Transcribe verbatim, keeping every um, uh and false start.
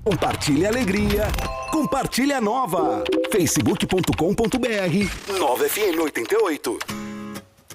Compartilhe a alegria. Compartilhe a nova. facebook ponto com ponto br Nova F M oitenta e oito.